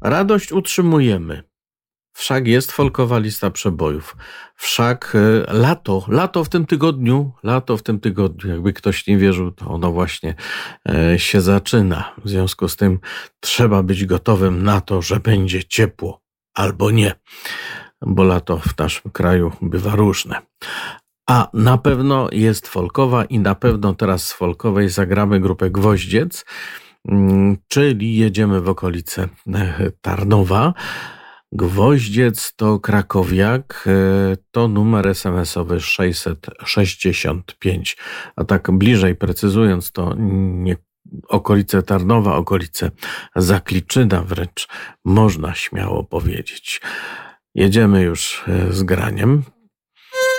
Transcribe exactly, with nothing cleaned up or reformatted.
Radość utrzymujemy. Wszak jest folkowa lista przebojów. Wszak e, lato, lato w tym tygodniu, lato w tym tygodniu, jakby ktoś nie wierzył, to ono właśnie e, się zaczyna. W związku z tym trzeba być gotowym na to, że będzie ciepło albo nie, bo lato w naszym kraju bywa różne. A na pewno jest folkowa i na pewno teraz z folkowej zagramy grupę Gwoździec, czyli jedziemy w okolice Tarnowa. Gwoździec to krakowiak, to numer es em esowy sześćset sześćdziesiąt pięć. A tak bliżej precyzując, to nie okolice Tarnowa, okolice Zakliczyna wręcz można śmiało powiedzieć. Jedziemy już z graniem.